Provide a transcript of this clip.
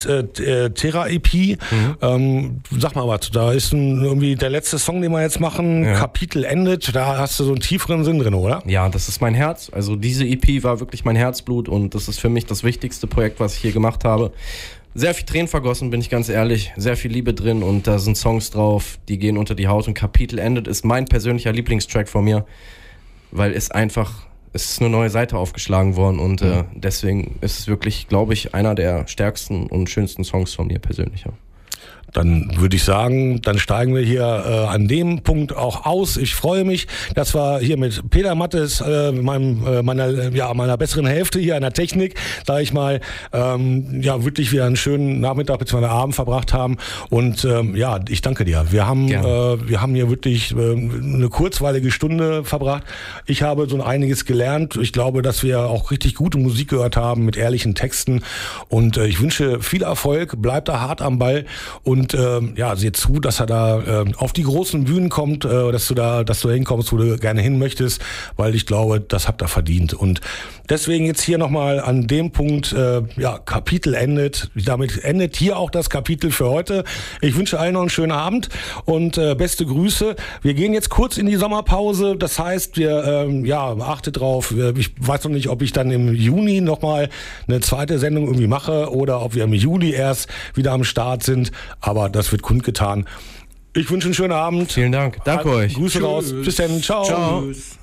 Terra EP. Sag mal was, da ist irgendwie der letzte Song, den wir jetzt machen, Kapitel endet, da hast du so einen tieferen Sinn drin, oder? Ja, das ist mein Herz. Also diese EP war wirklich mein Herzblut und das ist für mich das wichtigste Projekt, was ich hier gemacht habe. Sehr viel Tränen vergossen, bin ich ganz ehrlich, sehr viel Liebe drin und da sind Songs drauf, die gehen unter die Haut und Kapitel endet ist mein persönlicher Lieblingstrack von mir, weil es ist eine neue Seite aufgeschlagen worden und deswegen ist es wirklich, glaube ich, einer der stärksten und schönsten Songs von mir persönlich. Ja. Dann würde ich sagen, dann steigen wir hier an dem Punkt auch aus. Ich freue mich, dass wir hier mit Peter Mattes, meiner besseren Hälfte hier an der Technik, sage ich mal, wirklich wieder einen schönen Nachmittag bzw. Abend verbracht haben. Und ich danke dir. Wir haben hier wirklich eine kurzweilige Stunde verbracht. Ich habe so einiges gelernt. Ich glaube, dass wir auch richtig gute Musik gehört haben mit ehrlichen Texten. Und ich wünsche viel Erfolg. Bleibt da hart am Ball und seht zu, dass er da auf die großen Bühnen kommt, dass du da hinkommst, wo du gerne hin möchtest, weil ich glaube, das habt ihr verdient. Und deswegen jetzt hier nochmal an dem Punkt, Kapitel endet. Damit endet hier auch das Kapitel für heute. Ich wünsche allen noch einen schönen Abend und beste Grüße. Wir gehen jetzt kurz in die Sommerpause. Das heißt, wir achtet drauf. Ich weiß noch nicht, ob ich dann im Juni nochmal eine zweite Sendung irgendwie mache oder ob wir im Juli erst wieder am Start sind. Aber das wird kundgetan. Ich wünsche einen schönen Abend. Vielen Dank. Danke euch. Grüße raus. Bis dann. Ciao. Ciao.